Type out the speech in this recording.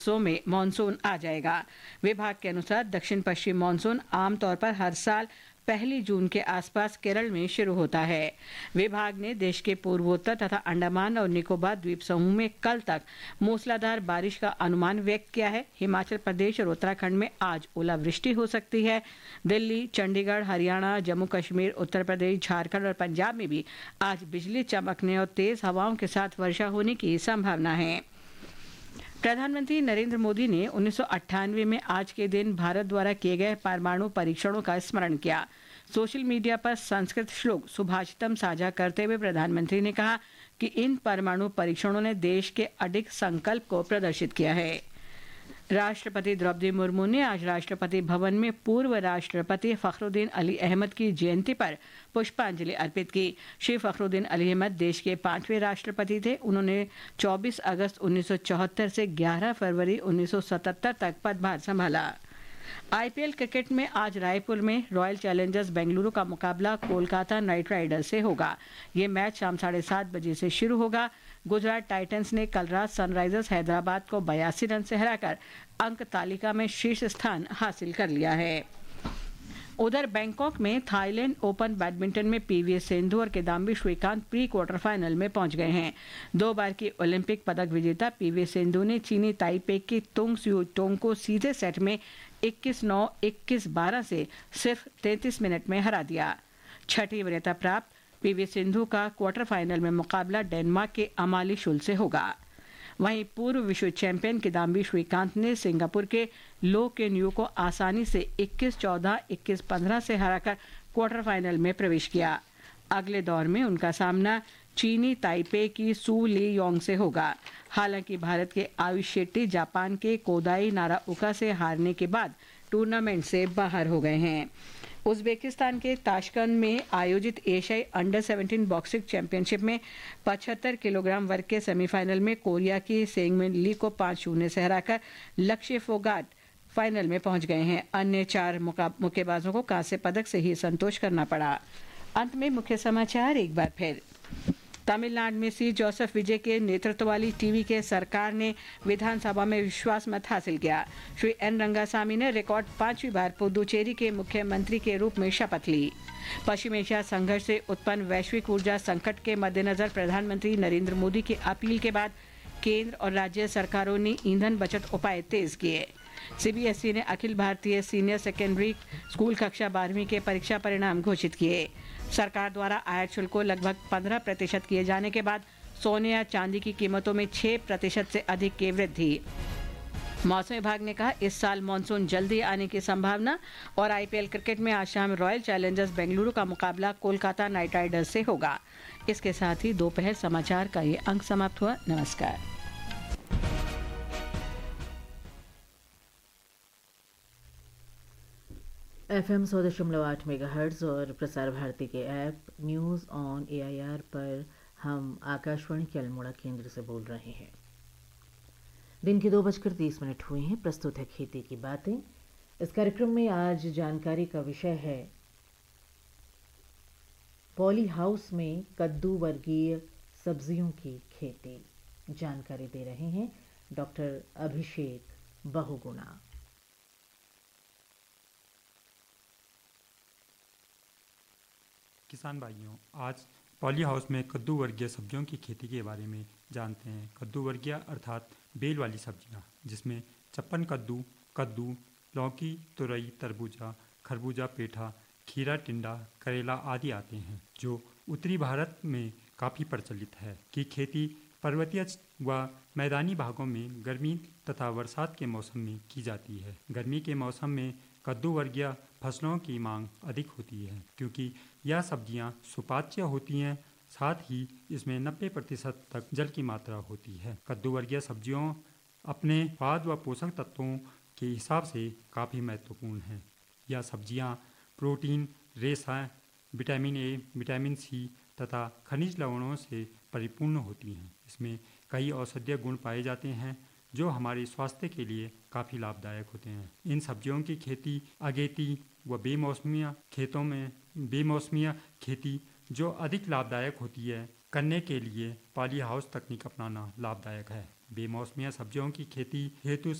में मानसून आ जाएगा। विभाग के अनुसार दक्षिण पश्चिम मानसून आमतौर पर हर साल 1 जून के आसपास केरल में शुरू होता है। विभाग ने देश के पूर्वोत्तर तथा अंडमान और निकोबार द्वीप समूह में कल तक मूसलाधार बारिश का अनुमान व्यक्त किया है। हिमाचल प्रदेश और उत्तराखंड में आज ओलावृष्टि हो सकती है। दिल्ली, चंडीगढ़, हरियाणा, जम्मू कश्मीर, उत्तर प्रदेश, झारखंड और पंजाब में भी आज बिजली चमकने और तेज हवाओं के साथ वर्षा होने की संभावना है। प्रधानमंत्री नरेंद्र मोदी ने 1998 में आज के दिन भारत द्वारा किए गए परमाणु परीक्षणों का स्मरण किया। सोशल मीडिया पर संस्कृत श्लोक सुभाषितम साझा करते हुए प्रधानमंत्री ने कहा कि इन परमाणु परीक्षणों ने देश के अडिग संकल्प को प्रदर्शित किया है। राष्ट्रपति द्रौपदी मुर्मू ने आज राष्ट्रपति भवन में पूर्व राष्ट्रपति फखरुद्दीन अली अहमद की जयंती पर पुष्पांजलि अर्पित की। श्री फखरुद्दीन अली अहमद देश के 5वें राष्ट्रपति थे। उन्होंने 24 अगस्त 1974 से 11 फरवरी 1977 तक पदभार संभाला। आईपीएल क्रिकेट में आज रायपुर में रॉयल चैलेंजर्स बेंगलुरु का मुकाबला कोलकाता नाइट राइडर्स से होगा। ये मैच शाम 7:30 बजे से शुरू होगा। गुजरात टाइटंस ने कल रात सनराइजर्स हैदराबाद को 82 रन से हराकर अंक तालिका में शीर्ष स्थान हासिल कर लिया है। उधर बैंकॉक में थाईलैंड ओपन बैडमिंटन में पीवी सिंधु और Kidambi Shrikant pre quarter final में पहुंच गए हैं। 2 बार की ओलंपिक पदक विजेता पीवी सिंधु ने चीनी ताइपे की तुंग स्यू टोंग को सीधे सेट में 21-9, 21-12 से सिर्फ 33 मिनट में हरा दिया। छठी वरीयता प्राप्त पीवी सिंधु का क्वार्टर फाइनल में मुकाबला डेनमार्क के अमाली शुल से होगा। वहीं पूर्व विश्व चैंपियन किदाम्बी श्रीकांत ने सिंगापुर के लो केन यू को आसानी से 21-14, 21-15 से हराकर क्वार्टर फाइनल में प्रवेश किया। अगले दौर में उनका सामना चीनी ताइपे की सू ली योंग से होगा। हालांकि भारत के आयुष शेट्टी जापान के कोदाई नाराओका से हारने के बाद टूर्नामेंट से बाहर हो गए हैं। उज्बेकिस्तान के ताशकंद में आयोजित एशियाई अंडर 17 बॉक्सिंग चैंपियनशिप में 75 किलोग्राम वर्ग के सेमीफाइनल में कोरिया की सेंगमिन ली को 5-0 से हराकर लक्ष्य फोगाट फाइनल में पहुंच गए हैं। अन्य 4 मुक्केबाजों को कांस्य पदक से ही संतोष करना पड़ा। अंत में मुख्य समाचार एक बार फिर। तमिलनाडु में सी जोसेफ विजय के नेतृत्व वाली टीवी के सरकार ने विधानसभा में विश्वास मत हासिल किया। श्री एन रंगासामी ने रिकॉर्ड 5वीं बार पुदुचेरी के मुख्यमंत्री के रूप में शपथ ली। पश्चिम एशिया संघर्ष से उत्पन्न वैश्विक ऊर्जा संकट के मद्देनजर प्रधानमंत्री नरेंद्र मोदी की अपील के बाद केंद्र और राज्य सरकारों ने ईंधन बचत उपाय तेज किए। सीबीएसई ने Akhil Bharatiya senior secondary school कक्षा 12वीं के परीक्षा परिणाम घोषित किए। सरकार द्वारा आयात शुल्क को लगभग 15% किए जाने के बाद सोने या चांदी की कीमतों में 6% से अधिक की वृद्धि। मौसम विभाग ने कहा इस साल मानसून जल्दी आने की संभावना। और आईपीएल क्रिकेट में आज शाम रॉयल चैलेंजर्स बेंगलुरु का मुकाबला कोलकाता नाइट राइडर्स से होगा। इसके साथ ही दोपहर समाचार का ये अंक समाप्त हुआ। नमस्कार। FM 100.8 मेगाहर्ट्ज़ और प्रसार भारती के ऐप न्यूज़ ऑन AIR पर हम आकाशवाणी के अल्मोड़ा केंद्र से बोल रहे हैं। दिन के 2:30 हुए हैं। प्रस्तुत है खेती की बातें। इस कार्यक्रम में आज जानकारी का विषय है पॉली हाउस में कद्दू वर्गीय सब्जियों की खेती। जानकारी दे रहे हैं डॉक्टर अभिषेक बहुगुणा। किसान भाइयों, आज पॉली हाउस में कद्दू वर्गीय सब्जियों की खेती के बारे में जानते हैं। कद्दू वर्गीय अर्थात बेल वाली सब्जियां, जिसमें चप्पन कद्दू, कद्दू, लौकी, तुरई, तरबूजा, खरबूजा, पेठा, खीरा, टिंडा, करेला आदि आते हैं, जो उत्तरी भारत में काफ़ी प्रचलित है। की खेती पर्वतीय व मैदानी भागों में गर्मी तथा बरसात के मौसम में की जाती है। गर्मी के मौसम में कद्दू वर्गीय फसलों की मांग अधिक होती है, क्योंकि यह सब्जियां सुपाच्य होती हैं। साथ ही इसमें 90% तक जल की मात्रा होती है। कद्दू वर्गीय सब्जियों अपने स्वाद व पोषक तत्वों के हिसाब से काफ़ी महत्वपूर्ण हैं। यह सब्जियां प्रोटीन, रेशा, विटामिन ए, विटामिन सी तथा खनिज लवणों से परिपूर्ण होती हैं। इसमें कई औषधीय गुण पाए जाते हैं, जो हमारे स्वास्थ्य के लिए काफ़ी लाभदायक होते हैं। इन सब्जियों की खेती अगेती व बेमौसमिया खेती जो अधिक लाभदायक होती है, करने के लिए पॉली हाउस तकनीक अपनाना लाभदायक है। बेमौसमिया सब्जियों की खेती हेतु